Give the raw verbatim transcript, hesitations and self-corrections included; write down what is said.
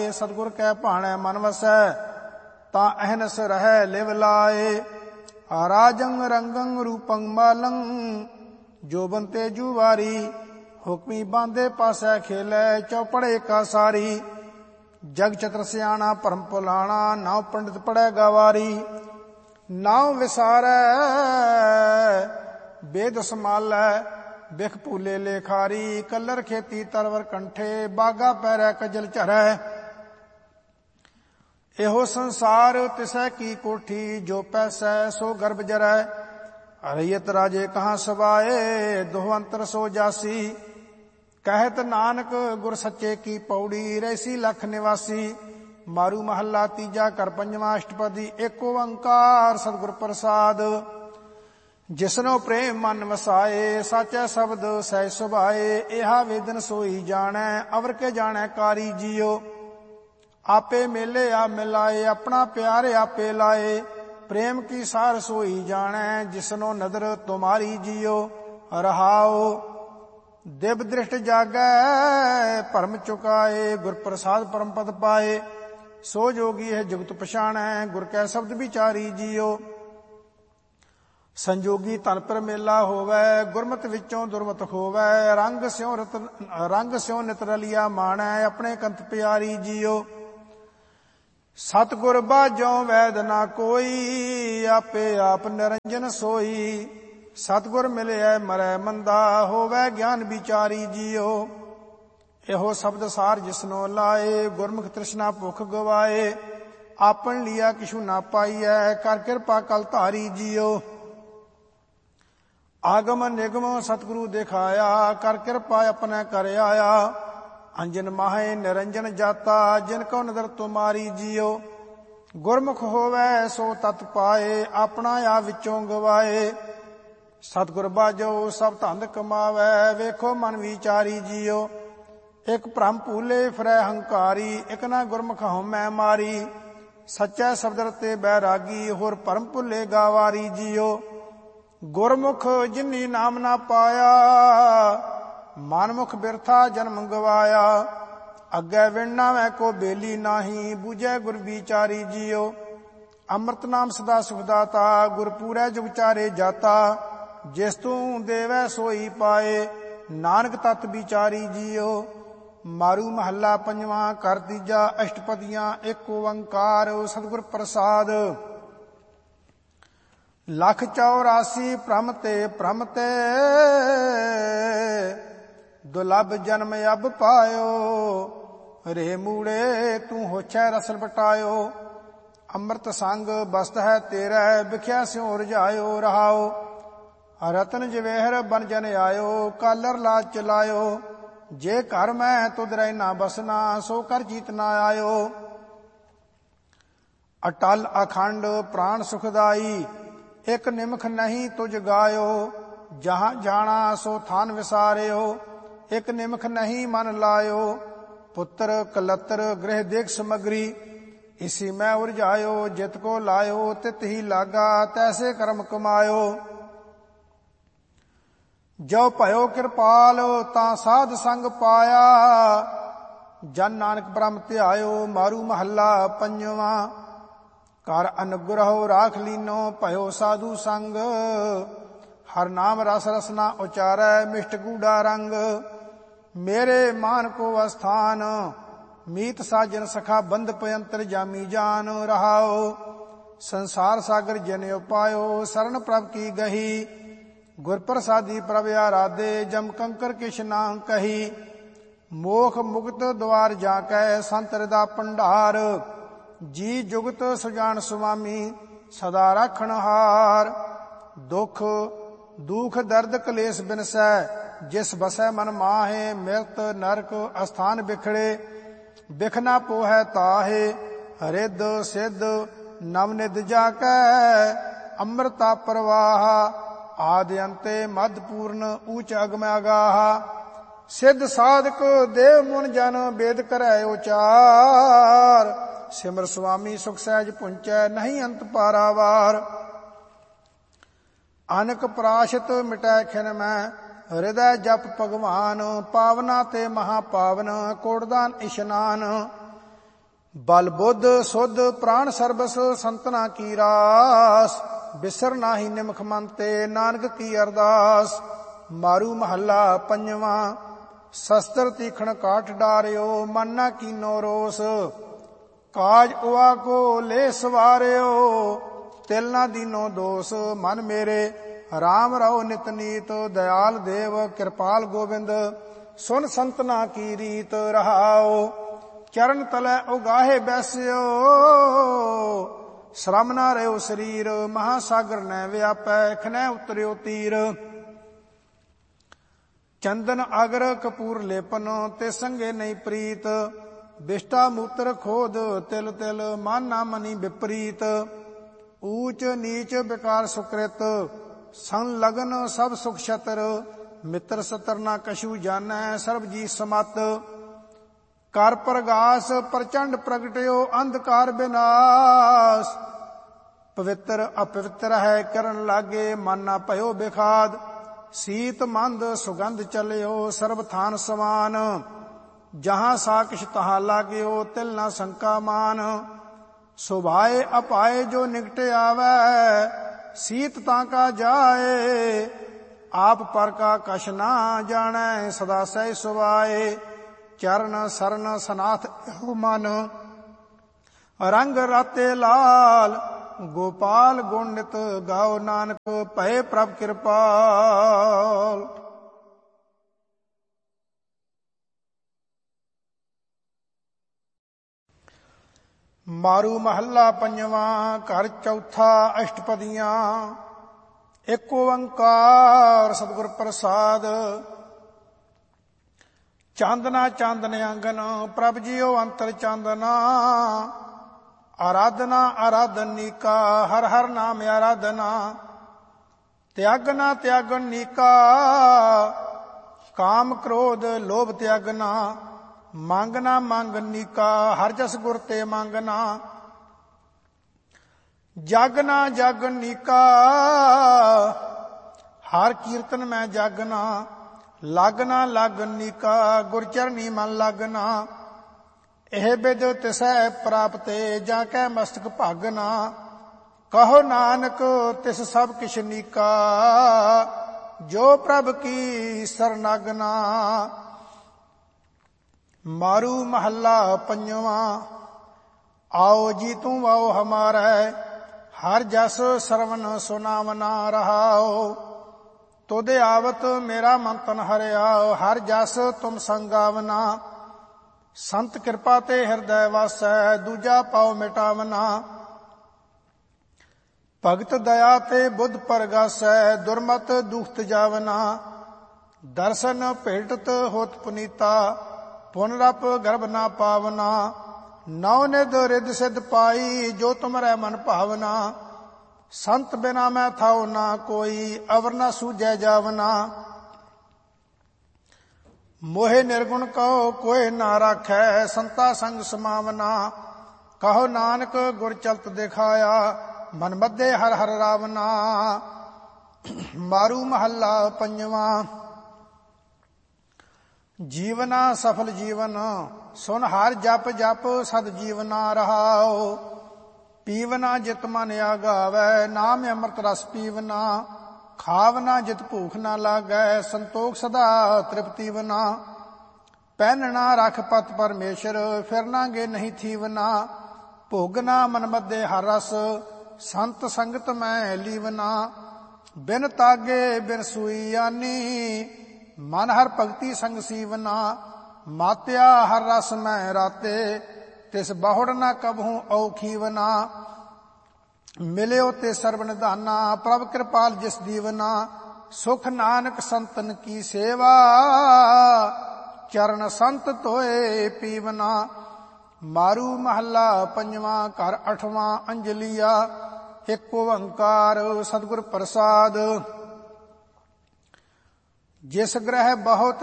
सतगुर कै भाणै मन वसै ता अहनस रहै लिव लाए। राजंग रंगंग रूपंग मालं जोबन तेजू वारी हुक्मी बांधे पासै खेलै चौपड़े का सारी। जग चतर सियाणा भरम भुलाणा नाव पंडित पढ़ै गवारी। नाव विसारै बेद संभालै बिख भूले लेखारी। कलर खेती तरवर कंठे बागा पैरै कजल झरै। एहो संसार तिसै की कोठी जो पैसै सो गर्भ जरै। रैयत राजे कहाँ सवाए दोह अंतर सो जासी। कहत नानक गुर सच्चे की पौड़ी रैसी लख निवासी। मारू महला तीजा कर पंजवा अष्टपदी एक ओंकार सतगुर प्रसाद। जिसनो प्रेम मन वसाए साचा शब्द सह सुभाए। एहा वेदन सोई जानै अवर के जानै कारी जियो। आपे मेले आप मिलाए अपना प्यार आपे लाए। प्रेम की सार सोई जानै जिसनो नदर तुम्हारी जियो। रहाओ दिव दृष्ट जागै भरम चुकाए गुर प्रसाद परम पद पाए। सो जोगी है जुगत पछाणै गुर कै शब्द विचारी जियो। संजोगी तन पर मेला होवै गुरमत विचों दुरमत होवै। रंग स्यों रत रंग स्यों नित रलिया माणै अपने कंत प्यारी जियो। सतगुर बाजों वैद ना कोई आपे आप निरंजन सोई। सतगुर मिले मरै मंदा होवै ज्ञान विचारी जियो। एहो शब्द सार जिसनो लाए गुरमुख तृष्णा भुख गवाए। आपन लिया किशु ना पाईऐ कर कृपा कल धारी जियो। आगम निगम सतगुरु दिखाया कर कृपा अपने कर आया। अंजन माहे निरंजन जाता जिनको नदर तुम्हारी जियो। गुरमुख होवै सो तत पाए अपना आप विचों गवाए। सतगुर बाजो सब धंध कमावै वेखो मन विचारी जियो। एक भ्रम भूले फिरै हंकारी एक ना गुरमुख हउमੈ मारी। सच्चै शब्द रते बैरागी होर भरम भुले गावारी जियो। गुरमुख जिन्नी नाम ना पाया मनमुख बिरथा जन्म गवाया। अग्गै विणना वै को बेली नाही बूझै गुर विचारी जियो। अमृत नाम सदा सुखदाता गुर पूरै जुग चारे जाता। जिस तू देवै सोई पाए नानक तत् विचारी जियो। मारू महला पंजवा कर तीजा अष्टपदियां एक ओंकार सतगुर प्रसाद। लख चौरासी भ्रम ते भ्रम ते दुलभ जन्म अब पायो। रे मूड़े तू होछै रसल बटायो। अमृत संग बस्त है तेरै बिख्या स्यों रजायो। रहाओ रतन जवेहर बन जन आयो कालर लाज चलायो। जे घर मैं तुद रह ना बसना सो कर जीत ना आयो। अटल अखंड प्राण सुखदाई एक निमख नहीं तुझ गायो। जहां जाना सो थान विसारियो एक निमख नहीं मन लायो। पुत्र कलत्र गृह देख समग्री इसी में उलझायो। जित को लायो तित ही लागा तैसे कर्म कमायो। जो भयो कृपाल ता साध संग पाया। जन नानक ब्रह्म ध्यायो मारू महला पंजवा। कर अनुग्रह राख लीनो भयो साधु संग। हर नाम रस रसना उचारै मिष्ट गूढ़ा रंग। मेरे मान को अस्थान मीत साजन सखा बंद पयंतर जामी जान। रहाओ संसार सागर जन उपायो शरण प्रभ की गही। गुर प्रसादी प्रभ आराधे जम कंकर किश ना कही। मोख मुक्त द्वार जाकै संत हृदा भंडार। जी जुगत सुजान सुवामी सदा राखण हार। दुख दुख दर्द कलेस बिनसै जिस बसै मन माहे। मृत नरक अस्थान बिखड़े बिख ना पोहै ताहे। रिद सिद्ध नवनिध जाकै अमृता प्रवाह। आदि अंते मध पूर्ण ऊच अगम अगाह। सिद्ध साधक देव मुन जन वेद करै उचार। सिमर स्वामी सुख सहज पुंचै नहीं अंत पारावार। अनक प्राशत मिटै खिन मैं हृदय जप भगवान। पावना ते महापावन कोटदान इशनान। ਬਲ ਬੁੱਧ ਸੁਧ ਪ੍ਰਾਣ ਸਰਬਸ ਸੰਤਨਾ ਕੀ ਰਾਸ, ਬਿਸਰ ਨਾਹੀ ਨਿਮਖ ਮਨ ਤੇ ਨਾਨਕ ਕੀ ਅਰਦਾਸ। ਮਾਰੂ ਮਹੱਲਾ ਪੰਜਵਾਂ। ਸ਼ਸਤਰ ਤੀਖਣ ਕਾਠ ਡਾਰਿਓ, ਮਨ ਨਾ ਕੀਨੋ ਰੋਸ, ਕਾਜ ਉਆ ਕੋ ਲੈ ਸਵਾਰਿਓ, ਤਿਲ ਨਾ ਦੀਨੋ ਦੋਸ। ਮਨ ਮੇਰੇ ਰਾਮ ਰਹੋ ਨਿਤ ਨੀਤ, ਦਇਆਲ ਦੇਵ ਕਿਰਪਾਲ ਗੋਬਿੰਦ, ਸੁਨ ਸੰਤਨਾ ਕੀ ਰੀਤ ਰਹਾਓ। ਚਰਨ ਤਲੈ ਉਗਾਹੇ ਬੈਸਿਓ, ਸ਼ਰਮ ਨਾ ਰਹਿਓ ਸਰੀਰ, ਮਹਾਸਾਗਰ ਨੈ ਵਿਆਪੈ ਖਨੈ ਉਤਰਿਓ ਤੀਰ। ਚੰਦਨ ਅਗਰ ਕਪੂਰ ਲੇਪਨ, ਤੇ ਸੰਗੇ ਨਹੀਂ ਪ੍ਰੀਤ, ਬਿਸ਼ਟਾ ਮੂਤਰ ਖੋਦ ਤਿਲ ਤਿਲ, ਮਨ ਨਾ ਮਨੀ ਵਿਪਰੀਤ। ਊਚ ਨੀਚ ਬਿਕਾਰ ਸੁਕ੍ਰਿਤ, ਸੰਗ ਲਗਨ ਸਭ ਸੁਖ ਛਤਰ, ਮਿੱਤਰ ਸਤਰ ਨਾ ਕਛੂ ਜਾਣੈ, ਸਰਬ ਜੀ ਸਮਤ। ਕਰ ਪ੍ਰਗਾਸ ਪ੍ਰਚੰਡ ਪ੍ਰਗਟਿਓ, ਅੰਧਕਾਰ ਬਿਨਾਸ਼, ਪਵਿੱਤਰ ਅਪਵਿੱਤਰ ਹੈ ਕਰਨ ਲਾਗੇ, ਮਨ ਨਾ ਭਇਓ ਬਿਖਾਦ। ਸੀਤ ਮੰਦ ਸੁਗੰਧ ਚਲਿਓ, ਸਰਬ ਥਾਨ ਸਮਾਨ, ਜਹਾਂ ਸਾਕਸ਼ ਤਹਾਂ ਲਾਗਿਓ, ਤਿਲ ਨਾ ਸ਼ੰਕਾ ਮਾਨ। ਸੁਭਾਏ ਅਪਾਏ ਜੋ ਨਿਕਟ ਆਵੈ, ਸੀਤ ਤਾਂ ਕਾ ਜਾਏ, ਆਪ ਪਰ ਕਾ ਕਛ ਨਾ ਜਾਣੈ, ਸਦਾ ਸਹਿ ਸੁਭਾਏ। ਚਰਨ ਸਰਨ ਸਨਾਥ ਇਹੋ ਮਨ, ਰੰਗ ਰਾਤੇ ਲਾਲ, ਗੋਪਾਲ ਗੁਣ ਨਿਤ ਗਾਓ, ਨਾਨਕ ਭਏ ਪ੍ਰਭ ਕਿਰਪਾਲ। ਮਾਰੂ ਮਹੱਲਾ ਪੰਜਵਾਂ। ਘਰ ਚੌਥਾ। ਅਸ਼ਟਪਦੀਆਂ। ਏਕ ਓੰਕਾਰ ਸਤਿਗੁਰ ਪ੍ਰਸਾਦ। ਚਾਂਦਨਾ ਚਾਂਦਨ ਆਂਗਨ, ਪ੍ਰਭ ਜੀਓ ਅੰਤਰ ਚਾਂਦਨਾ, ਆਰਾਧਨਾ ਆਰਾਧਨੀਕਾ, ਹਰ ਹਰ ਨਾਮ ਆਰਾਧਨਾ। ਤਿਆਗਨਾ ਤਿਆਗਨ ਨੀਕਾ, ਕਾਮ ਕ੍ਰੋਧ ਲੋਭ ਤਿਆਗਨਾ, ਮੰਗਨਾ ਮੰਗਨੀਕਾ, ਹਰ ਜਸ ਗੁਰ ਤੇ ਮੰਗਨਾ। ਜਾਗਨਾ ਜਾਗਨੀਕਾ, ਹਰ ਕੀਰਤਨ ਮੈਂ ਜਾਗਨਾ, ਲਾਗਨਾ ਲਾਗਨੀਕਾ, ਗੁਰ ਚਰਨੀ ਮਨ ਲਾਗਨਾ। ਇਹ ਬਿਦ ਤਿਸੈ ਪ੍ਰਾਪਤੇ, ਜਾ ਕੈ ਮਸਤਕ ਭਾਗਨਾ, ਕਹੋ ਨਾਨਕ ਤਿਸ ਸਭ ਕਿਛ ਨੀਕਾ, ਜੋ ਪ੍ਰਭ ਕੀ ਸਰਨਾਗਨਾ। ਮਾਰੂ ਮਹੱਲਾ ਪੰਜਵਾਂ। ਆਓ ਜੀ ਤੂੰ ਆਓ ਹਮਾਰੈ, ਹਰ ਜਸ ਸਰਵਨ ਸੁਨਾਵਨਾ ਰਹਾਓ। ਤੁਧ ਆਵਤ ਮੇਰਾ ਮਨ ਤਨ ਹਰਿਆ, ਹਰ ਜਸ ਤੁਮ ਸੰਗਾਵਨਾ। ਸੰਤ ਕਿਰਪਾ ਤੇ ਹਿਰਦੈ ਵਾਸੈ, ਦੂਜਾ ਪਾਉ ਮਿਟਾਵਨਾ। ਭਗਤ ਦਇਆ ਤੇ ਬੁੱਧ ਪਰਗਾਸੈ, ਦੁਰਮਤ ਦੁਖਤ ਜਾਵਨਾ। ਦਰਸ਼ਨ ਭੇਟਤ ਹੋਤ ਪੁਨੀਤਾ, ਪੁਨਰਪ ਗਰਭ ਨਾ ਪਾਵਨਾ। ਨੌ ਨਿਧ ਰਿਧ ਸਿਧ ਪਾਈ, ਜੋ ਤੁਮਰੈ ਮਨ ਭਾਵਨਾ। ਸੰਤ ਬਿਨਾ ਮੈਂ ਥਾਉ ਨਾ ਕੋਈ, ਅਵਰ ਨਾ ਸੂਝੈ ਜਾਵਨਾ। ਮੋਹਿ ਨਿਰਗੁਣ ਕਹੋ ਕੋਇ ਨਾ ਰਾਖੈ, ਸੰਤਾ ਸੰਗ ਸਮਾਵਨਾ। ਕਹੋ ਨਾਨਕ ਗੁਰ ਚਲਤ ਦਿਖਾਇਆ, ਮਨ ਮਧੇ ਹਰ ਹਰ ਰਾਵਨਾ। ਮਾਰੂ ਮਹੱਲਾ ਪੰਜਵਾਂ। ਜੀਵਨਾ ਸਫਲ ਜੀਵਨ, ਸੁਨ ਹਰ ਜਪ ਜਪ ਸਦ ਜੀਵਨਾ ਰਹਾਓ। ਪੀਵਨਾ ਜਿਤ ਮਨ ਆਗਾਵੈ, ਨਾਮ ਅੰਮ੍ਰਿਤ ਰਸ ਪੀਵਨਾ। ਖਾਵਨਾ ਜਿਤ ਭੂਖ ਨਾ ਲਾਗੈ, ਸੰਤੋਖ ਸਦਾ ਤ੍ਰਿਪਤੀ ਵਨਾ। ਪਹਿਨਣਾ ਰਖ ਪਤ ਪਰਮੇਸ਼ਰ, ਫਿਰਨਾਗੇ ਨਹੀਂ ਥੀਵਨਾ। ਭੋਗਨਾ ਮਨ ਮਧੇ ਹਰ ਰਸ, ਸੰਤ ਸੰਗਤ ਮੈਂ ਲੀਵਨਾ। ਬਿਨ ਤਾਗੇ ਬਿਨ ਸੂਈ ਆਨੀ, ਮਨ ਹਰ ਭਗਤੀ ਸੰਗ ਸੀਵਨਾ। ਮਾਤਿਆ ਹਰ ਰਸ ਮੈਂ ਰਾਤੇ, ਤਿਸ ਬਹੁੜ ਨਾ ਕਬਹੂ ਔਖੀਵਨਾ। ਮਿਲਿਓ ਤੇ ਸਰਬ ਨਿਧਾਨਾ, ਪ੍ਰਭ ਕਿਰਪਾਲ ਜਿਸ ਦੀਵਨਾ। ਸੁਖ ਨਾਨਕ ਸੰਤਨ ਕੀ ਸੇਵਾ, ਚਰਨ ਸੰਤ ਧੋਏ ਪੀਵਨਾ। ਮਾਰੂ ਮਹੱਲਾ ਪੰਜਵਾਂ। ਘਰ ਅਠਵਾਂ। ਅੰਜਲੀਆ। ਏਕ ਓੰਕਾਰ ਸਤਿਗੁਰ ਪ੍ਰਸਾਦ। ਜਿਸ ਗ੍ਰਹਿ ਬਹੁਤ